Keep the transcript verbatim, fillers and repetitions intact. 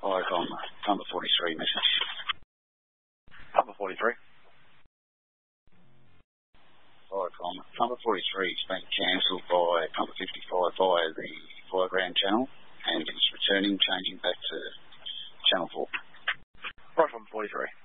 Like on number forty-three message. Number forty-three. Like on number forty-three has been cancelled by number fifty-five via the Fireground channel and it's returning, changing back to channel four. Right from forty-three.